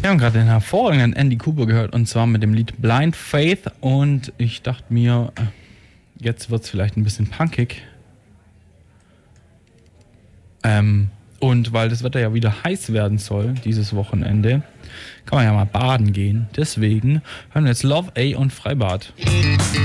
Wir haben gerade den hervorragenden Andy Cooper gehört und zwar mit dem Lied Blind Faith und ich dachte mir, jetzt wird es vielleicht ein bisschen punkig. Und weil das Wetter ja wieder heiß werden soll, dieses Wochenende, kann man ja mal baden gehen. Deswegen hören wir jetzt Love A und Freibad.